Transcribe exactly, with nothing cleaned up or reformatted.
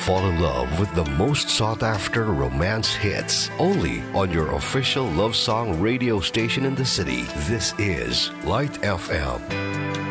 Fall in love with the most sought-after romance hits only on your official love song radio station in the city. This is Light F M.